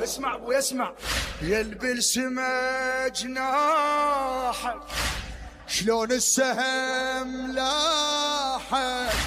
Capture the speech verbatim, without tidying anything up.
اسمع ابوي اسمع. يلبي السما جناحك شلون السهم لاحك